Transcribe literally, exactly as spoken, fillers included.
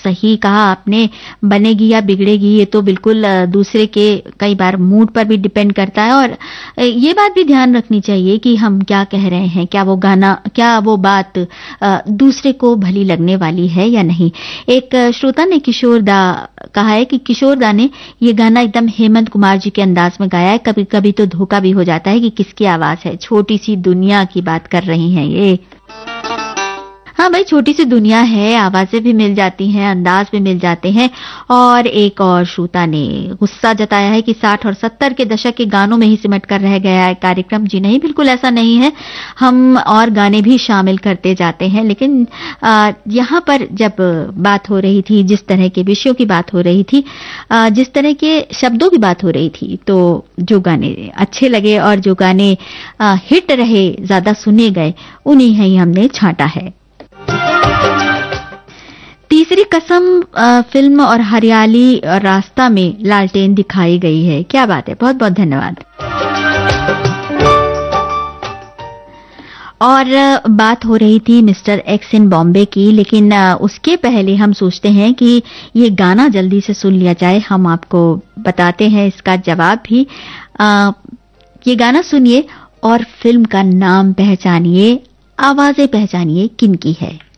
सही कहा आपने, बनेगी या बिगड़ेगी ये तो बिल्कुल दूसरे के कई बार मूड पर भी डिपेंड करता है। और ये बात भी ध्यान रखनी चाहिए कि हम क्या कह रहे हैं, क्या वो गाना, क्या वो बात दूसरे को भली लगने वाली है या नहीं। एक श्रोता ने किशोर दा कहा है कि किशोर दा ने ये गाना एकदम हेमंत कुमार जी के अंदाज में गाया है। कभी कभी तो धोखा भी हो जाता है कि किसकी आवाज है। छोटी सी दुनिया की बात कर रही हैं ये। हाँ भाई, छोटी सी दुनिया है, आवाजें भी मिल जाती हैं, अंदाज भी मिल जाते हैं। और एक और श्रोता ने गुस्सा जताया है कि साठ और सत्तर के दशक के गानों में ही सिमट कर रह गया है कार्यक्रम। जी नहीं, बिल्कुल ऐसा नहीं है, हम और गाने भी शामिल करते जाते हैं। लेकिन आ, यहाँ पर जब बात हो रही थी, जिस तरह के विषयों की बात हो रही थी, आ, जिस तरह के शब्दों की बात हो रही थी, तो जो गाने अच्छे लगे और जो गाने आ, हिट रहे, ज्यादा सुने गए, उन्हीं ही हमने छांटा है। तीसरी कसम आ, फिल्म और हरियाली और रास्ता में लालटेन दिखाई गई है। क्या बात है, बहुत बहुत धन्यवाद। और बात हो रही थी मिस्टर एक्स इन बॉम्बे की, लेकिन आ, उसके पहले हम सोचते हैं कि ये गाना जल्दी से सुन लिया जाए। हम आपको बताते हैं इसका जवाब भी। आ, ये गाना सुनिए और फिल्म का नाम पहचानिए, आवाजें पहचानिए किन की है।